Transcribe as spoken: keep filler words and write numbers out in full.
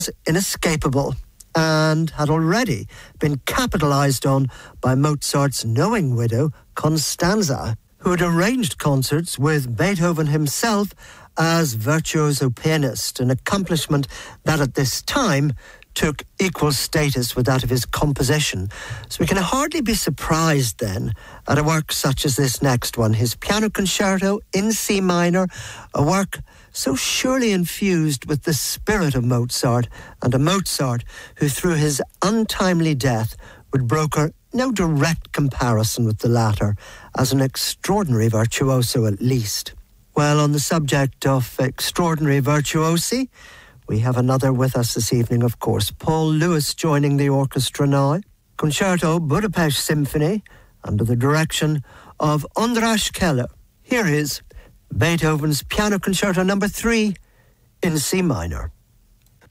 inescapable and had already been capitalized on by Mozart's knowing widow, Constanza, who had arranged concerts with Beethoven himself as virtuoso pianist, an accomplishment that at this time took equal status with that of his composition. So we can hardly be surprised then at a work such as this next one, his piano concerto in C minor, a work so surely infused with the spirit of Mozart, and a Mozart who through his untimely death would broker no direct comparison with the latter, as an extraordinary virtuoso at least. Well, on the subject of extraordinary virtuosi, we have another with us this evening, of course. Paul Lewis joining the orchestra now. Concerto Budapest Symphony under the direction of András Keller. Here is Beethoven's Piano Concerto number three in C minor.